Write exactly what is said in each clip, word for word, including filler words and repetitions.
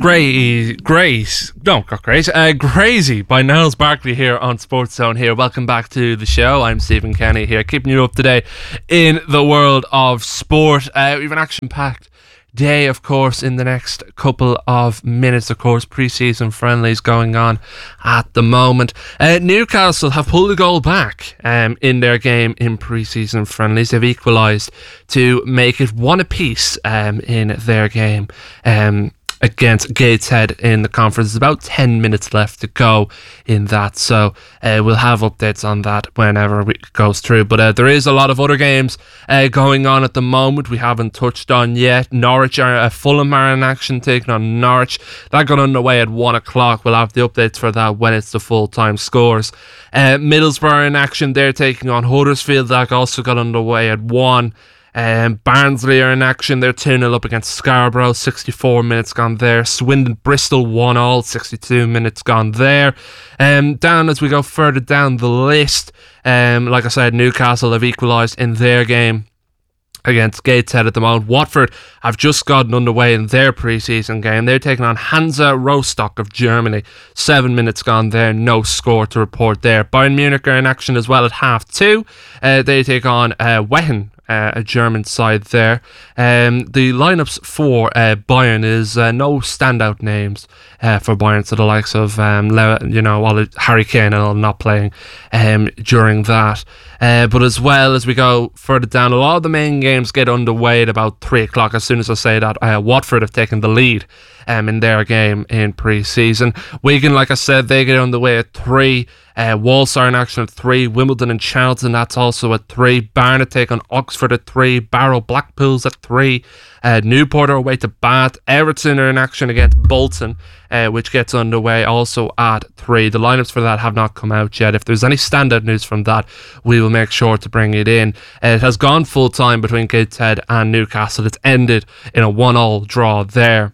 Great, great, no, not great, uh, Crazy by Niles Barkley here on Sports Zone here. Welcome back to the show. I'm Stephen Kenny here, keeping you up to date in the world of sport. Uh, we have an action-packed day, of course, in the next couple of minutes. Of course, pre-season friendlies going on at the moment. Uh, Newcastle have pulled a goal back um, in their game in pre-season friendlies. They've equalised to make it one apiece um, in their game um, against Gateshead in the conference. There's about ten minutes left to go in that, so uh, we'll have updates on that whenever it goes through. But uh, there is a lot of other games uh, going on at the moment we haven't touched on yet. Norwich are uh, Fulham are in action taking on Norwich. That got underway at one o'clock. We'll have the updates for that when it's the full-time scores. uh, Middlesbrough in action, they're taking on Huddersfield. That also got underway at one. Um, Barnsley are in action. They're two nil up against Scarborough. sixty-four minutes gone there. Swindon Bristol one all. sixty-two minutes gone there. Um, down as we go further down the list, um, like I said, Newcastle have equalised in their game against Gateshead at the moment. Watford have just gotten underway in their pre-season game. They're taking on Hansa Rostock of Germany. Seven minutes gone there. No score to report there. Bayern Munich are in action as well at half two. Uh, they take on uh, Wehen. Uh, a German side there. Um, the lineups for uh, Bayern is uh, no standout names uh, for Bayern, so the likes of um, Le- you know, all Harry Kane and all not playing um, during that. Uh, but as well as we go further down, a lot of the main games get underway at about three o'clock. As soon as I say that, uh, Watford have taken the lead um, in their game in pre-season. Wigan, like I said, they get underway at three. Uh, Walsall are in action at three. Wimbledon and Charlton, that's also at three. Barnet take on Oxford at three. Barrow Blackpool's at three. Uh, Newport are away to Bath. Everton are in action against Bolton, uh, which gets underway also at three. The lineups for that have not come out yet. If there's any standout news from that, we will make sure to bring it in. Uh, it has gone full time between Gateshead and Newcastle. It's ended in a one all draw there.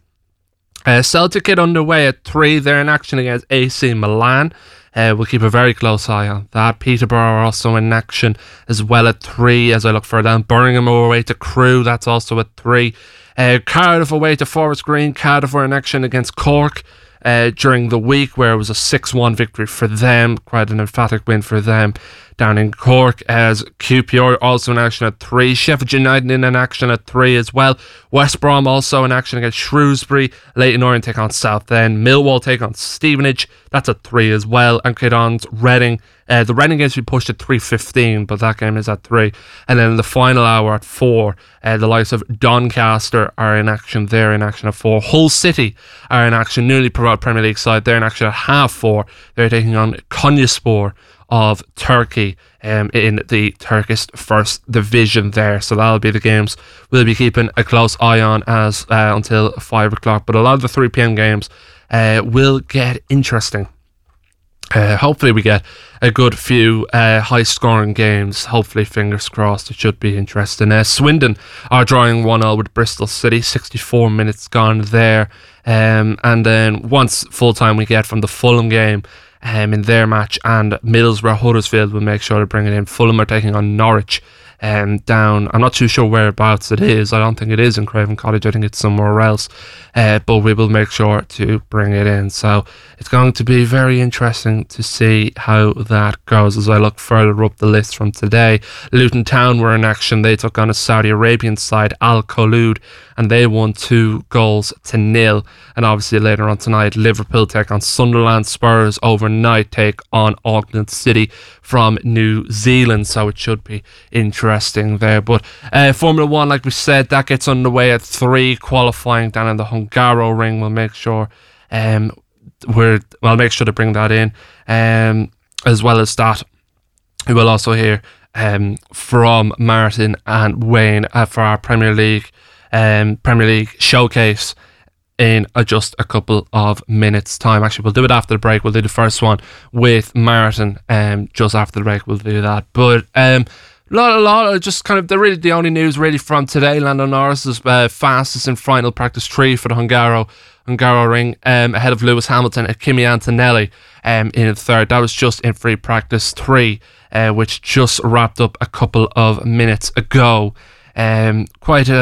Uh, Celtic get underway at three. They're in action against A C Milan. Uh, we'll keep a very close eye on that. Peterborough are also in action as well at three as I look further down. Birmingham are away to Crewe, that's also at three. Uh, Cardiff away to Forest Green. Cardiff were in action against Cork uh, during the week, where it was a six one victory for them. Quite an emphatic win for them down in Cork. As Q P R also in action at three. Sheffield United in action at three as well. West Brom also in action against Shrewsbury. Leyton Orient take on Southend. Millwall take on Stevenage. That's at three as well. And Kidon's Reading. Uh, the Reading games we pushed at three fifteen, but that game is at three. And then in the final hour at four, uh, the likes of Doncaster are in action. They're in action at four. Hull City are in action. Newly promoted Premier League side. They're in action at half four. They're taking on Konyaspor of Turkey um, in the Turkish First Division there. So that'll be the games we'll be keeping a close eye on as uh, until five o'clock. But a lot of the three p.m. games uh, will get interesting. Uh, hopefully we get a good few uh, high-scoring games. Hopefully, fingers crossed, it should be interesting. Uh, Swindon are drawing one all with Bristol City. sixty-four minutes gone there. Um, and then once full-time we get from the Fulham game um, in their match, and Middlesbrough Huddersfield will make sure to bring it in. Fulham are taking on Norwich um, down. I'm not too sure whereabouts it is. I don't think it is in Craven Cottage. I think it's somewhere else. Uh, but we will make sure to bring it in. So it's going to be very interesting to see how that goes as I look further up the list from today. Luton Town were in action. They took on a Saudi Arabian side, Al Kholoud, and they won two goals to nil. And obviously later on tonight, Liverpool take on Sunderland. Spurs overnight take on Auckland City from New Zealand. So it should be interesting there. But uh, Formula One, like we said, that gets underway at three, qualifying down in the Hungaro ring. We'll make sure um, we're, well, make sure to bring that in. Um, as well as that, we will also hear um, from Martin and Wayne uh, for our Premier League um, Premier League showcase in uh, just a couple of minutes time. Actually, we'll do it after the break. We'll do the first one with Martin um, just after the break. We'll do that. But um, a lot, a lot of just kind of the really the only news really from today. Lando Norris is uh, fastest in final practice three for the Hungaro Hungaro ring, um, ahead of Lewis Hamilton and Kimi Antonelli um, in third. That was just in free practice three, uh, which just wrapped up a couple of minutes ago. Um, quite a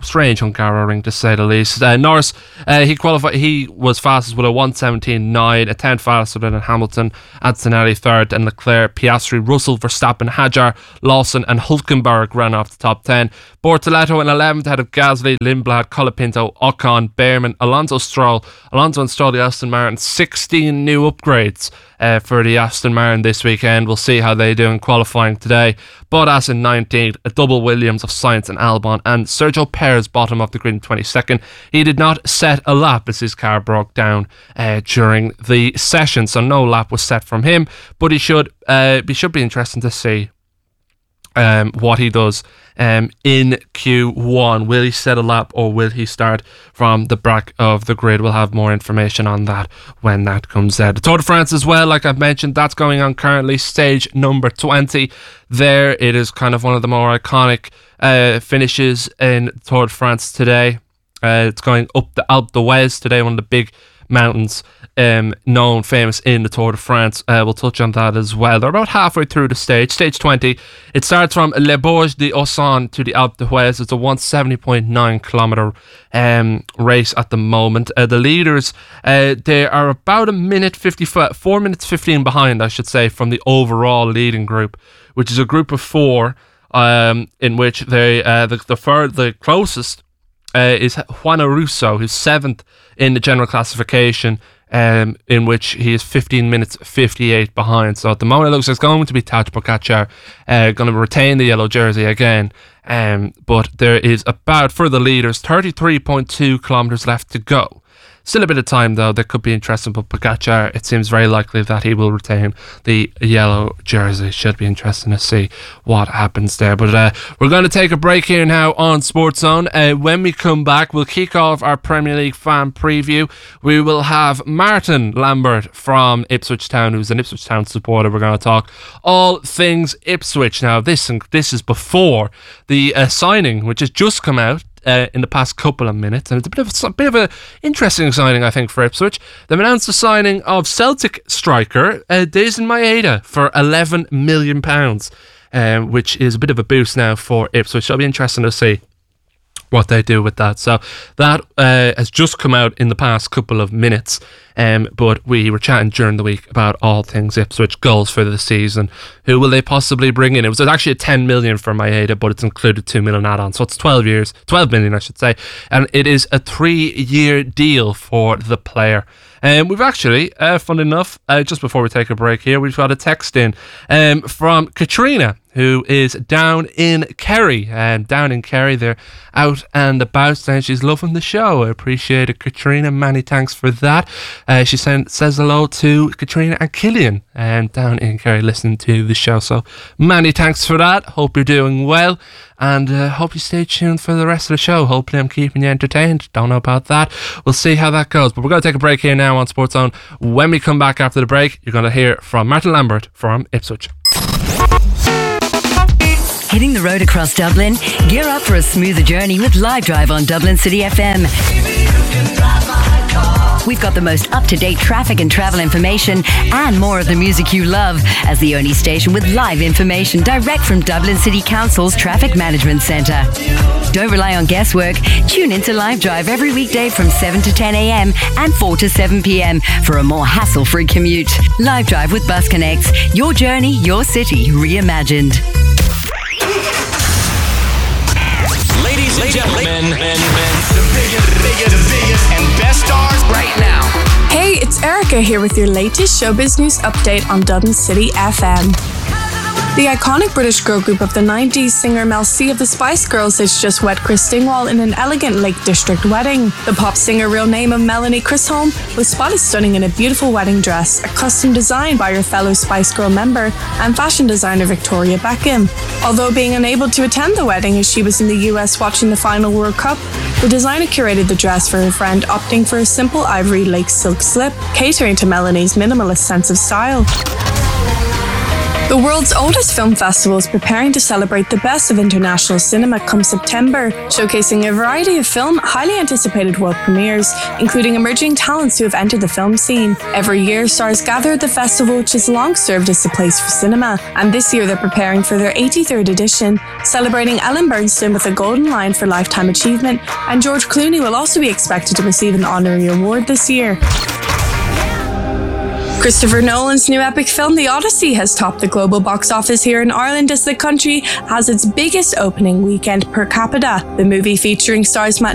strange Hungaroring to say the least. Uh, Norris, uh, he qualified. He was fastest with a one seventeen nine, a tenth faster than Hamilton, Antonelli third, and Leclerc, Piastri, Russell, Verstappen, Hajar, Lawson, and Hulkenberg ran off the top ten. Bortoletto in eleventh ahead of Gasly, Lindblad, Colapinto, Ocon, Behrman, Alonso Stroll. Alonso and Stroll, the Aston Martin, sixteen new upgrades uh, for the Aston Martin this weekend. We'll see how they do in qualifying today. Bottas in nineteenth, a double Williams of Sainz and Albon, and Sergio Perez bottom of the grid in twenty-second. He did not set a lap as his car broke down uh, during the session, so no lap was set from him, but he should uh, it should be interesting to see Um, what he does um, in Q one. Will he set a lap or will he start from the back of the grid? We'll have more information on that when that comes out. The Tour de France as well, like I've mentioned, that's going on currently, stage number twenty. There it is, kind of one of the more iconic uh, finishes in Tour de France today. Uh, it's going up the Alpe d'Huez today, one of the big mountains um, known, famous in the Tour de France. Uh, we'll touch on that as well. They're about halfway through the stage, stage twenty. It starts from Les Borges d'Ossonne to the Alpe d'Huez. It's a one seventy point nine kilometre um, race at the moment. Uh, the leaders, uh, they are about a minute fifty, four minutes fifteen behind, I should say, from the overall leading group, which is a group of four, um, in which they uh, the the, third, the closest Uh, is Juana Russo, who's seventh in the general classification, um, in which he is fifteen minutes fifty-eight behind. So at the moment it looks like it's going to be Tadej Pogačar, uh, going to retain the yellow jersey again. Um, but there is about, for the leaders, thirty-three point two kilometres left to go. Still a bit of time though, that could be interesting, but Pogačar, it seems very likely that he will retain the yellow jersey. Should be interesting to see what happens there. But uh, we're going to take a break here now on Sports Zone. Uh, when we come back, we'll kick off our Premier League fan preview. We will have Martin Lambert from Ipswich Town, who's an Ipswich Town supporter. We're going to talk all things Ipswich. Now, this, this is before the uh, signing, which has just come out Uh, in the past couple of minutes, and it's a bit of a, a bit of a interesting signing, I think, for Ipswich. They've announced the signing of Celtic striker uh, Daizen Maeda for eleven million pounds, um, which is a bit of a boost now for Ipswich. It'll be interesting to see what they do with that. So that uh, has just come out in the past couple of minutes, um, but we were chatting during the week about all things Ipswich, goals for the season. Who will they possibly bring in? It was actually a ten million for Maeda, but it's included two million add-on, so it's twelve years, twelve million I should say, and it is a three-year deal for the player. And um, we've actually, uh, fun enough, uh, just before we take a break here, we've got a text in um, from Katrina, who is down in Kerry. And down in Kerry, they're out and about, and she's loving the show. I appreciate it, Katrina. Many thanks for that. Uh, she sent, says hello to Katrina and Killian, and down in Kerry listening to the show. So many thanks for that. Hope you're doing well, and uh, hope you stay tuned for the rest of the show. Hopefully I'm keeping you entertained. Don't know about that. We'll see how that goes. But we're going to take a break here now on Sports Zone. When we come back after the break, you're going to hear from Martin Lambert from Ipswich. Hitting the road across Dublin? Gear up for a smoother journey with Live Drive on Dublin City F M. We've got the most up-to-date traffic and travel information and more of the music you love, as the only station with live information direct from Dublin City Council's Traffic Management Centre. Don't rely on guesswork. Tune into Live Drive every weekday from seven to ten a.m. and four to seven p.m. for a more hassle-free commute. Live Drive with Bus Connects. Your journey, your city, reimagined. Ladies and gentlemen, men, men, men, the biggest, biggest, biggest, and best stars right now. Hey, it's Erica here with your latest showbiz news update on Dublin City F M. The iconic British girl group of the nineties, singer Mel C of the Spice Girls has just wed Chris Dingwall in an elegant Lake District wedding. The pop singer, real name of Melanie Chisholm, was spotted stunning in a beautiful wedding dress, a custom designed by her fellow Spice Girl member and fashion designer Victoria Beckham. Although being unable to attend the wedding as she was in the U S watching the final World Cup, the designer curated the dress for her friend, opting for a simple ivory lake silk slip, catering to Melanie's minimalist sense of style. The world's oldest film festival is preparing to celebrate the best of international cinema come September, showcasing a variety of film, highly anticipated world premieres, including emerging talents who have entered the film scene. Every year, stars gather at the festival, which has long served as the place for cinema, and this year they're preparing for their eighty-third edition, celebrating Ellen Burstyn with a Golden Lion for Lifetime Achievement, and George Clooney will also be expected to receive an honorary award this year. Christopher Nolan's new epic film, The Odyssey, has topped the global box office here in Ireland as the country has its biggest opening weekend per capita. The movie, featuring stars Matt